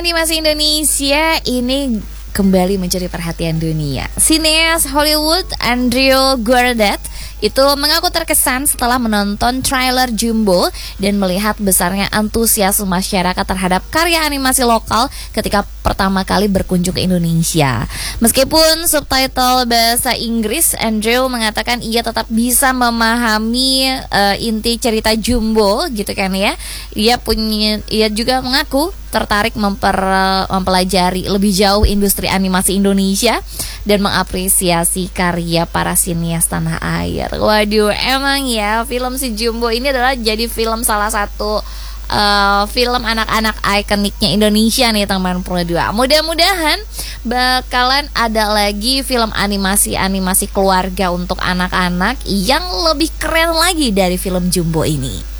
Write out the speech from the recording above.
animasi Indonesia ini kembali mencuri perhatian dunia. Sineas Hollywood Andrew Goddard itu mengaku terkesan setelah menonton trailer Jumbo dan melihat besarnya antusias masyarakat terhadap karya animasi lokal ketika pertama kali berkunjung ke Indonesia. Meskipun subtitle bahasa Inggris, Andrew mengatakan ia tetap bisa memahami inti cerita Jumbo gitu kan ya. Ia juga mengaku tertarik mempelajari lebih jauh industri animasi Indonesia dan mengapresiasi karya para sinias tanah air. Waduh, emang ya film si Jumbo ini adalah jadi film salah satu film anak-anak ikoniknya Indonesia nih teman Pro 2. Mudah-mudahan bakalan ada lagi film animasi keluarga untuk anak-anak yang lebih keren lagi dari film Jumbo ini.